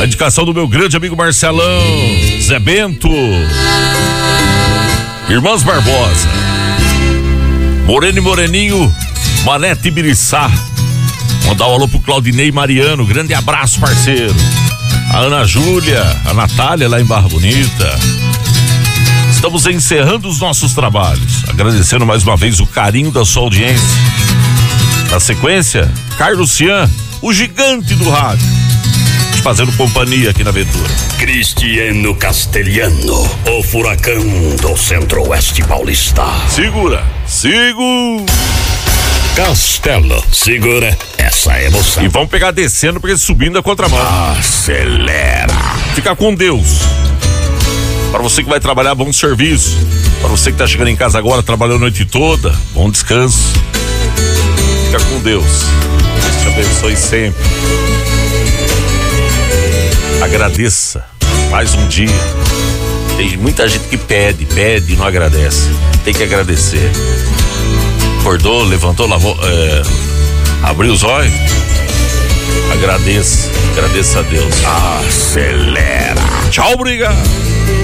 A indicação do meu grande amigo Marcelão, Zé Bento, Irmãs Barbosa, Moreno e Moreninho, Manete e Biriçá. Mandar um alô pro Claudinei Mariano, grande abraço, parceiro. A Ana Júlia, a Natália lá em Barra Bonita. Estamos encerrando os nossos trabalhos, agradecendo mais uma vez o carinho da sua audiência. Na sequência, Carlos Cian, o gigante do rádio, fazendo companhia aqui na Aventura. Cristiano Castelhano, o furacão do Centro-Oeste Paulista. Segura. Castelo, segura essa emoção. E vamos pegar descendo, porque subindo a contramão. Acelera. Fica com Deus. Para você que vai trabalhar, bom serviço. Para você que tá chegando em casa agora, trabalhando a noite toda, bom descanso. Fica com Deus. Deus te abençoe sempre. Agradeça mais um dia. Tem muita gente que pede e não agradece. Tem que agradecer. Acordou, levantou, lavou, abriu os olhos. Agradeça a Deus. Acelera. Tchau, obrigado.